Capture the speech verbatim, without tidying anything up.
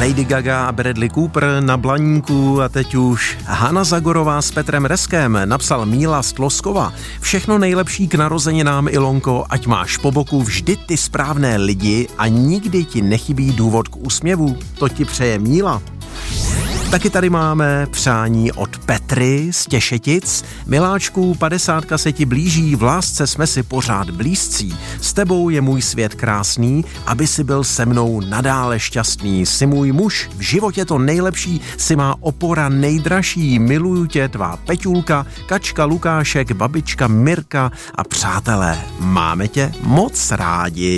Lady Gaga a Bradley Cooper na Blaníku a teď už Hana Zagorová s Petrem Reskem, napsal Míla z Tloskova. Všechno nejlepší k narozeninám, Ilonko, ať máš po boku vždy ty správné lidi a nikdy ti nechybí důvod k úsměvu. To ti přeje Míla. Taky tady máme přání od Petry z Těšetic. Miláčku, padesátka se ti blíží, v lásce jsme si pořád blízcí. S tebou je můj svět krásný, aby si byl se mnou nadále šťastný. Jsi můj muž, v životě to nejlepší, si má opora nejdražší. Miluju tě, tvá Peťulka, Kačka, Lukášek, babička, Mirka a přátelé. Máme tě moc rádi.